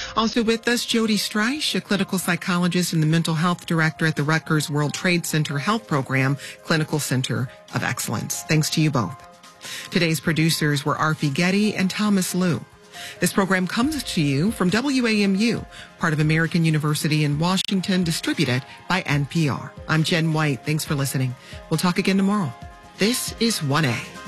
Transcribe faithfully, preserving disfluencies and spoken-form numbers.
Also with us, Jody Streich, a clinical psychologist and the mental health director at the Rutgers World Trade Center Health Program Clinical Center of Excellence. Thanks to you both. Today's producers were Arfi Getty and Thomas Liu. This program comes to you from W A M U, part of American University in Washington, distributed by N P R. I'm Jen White. Thanks for listening. We'll talk again tomorrow. This is one A.